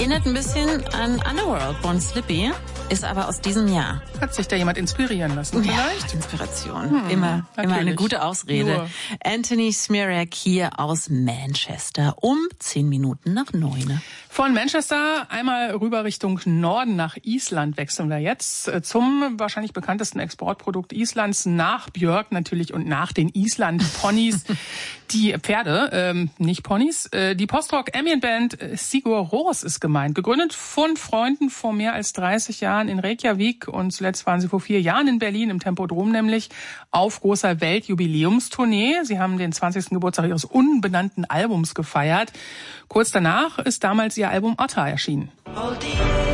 Erinnert ein bisschen an Underworld, Born Slippy, ist aber aus diesem Jahr. Hat sich da jemand inspirieren lassen vielleicht? Ja, Inspiration. Immer eine gute Ausrede. Nur. Anthony Smirak hier aus Manchester um 9:10. Von Manchester einmal rüber Richtung Norden nach Island wechseln wir jetzt zum wahrscheinlich bekanntesten Exportprodukt Islands nach Björk natürlich und nach den Island-Ponys. Die Pferde, nicht Ponys. Die Post-Rock-Ambient-Band Sigur Rós ist gemeint. Gegründet von Freunden vor mehr als 30 Jahren in Reykjavik und zuletzt waren sie vor 4 Jahren in Berlin, im Tempodrom nämlich, auf großer Weltjubiläumstournee. Sie haben den 20. Geburtstag ihres unbenannten Albums gefeiert. Kurz danach ist damals ihr Album Otter erschienen.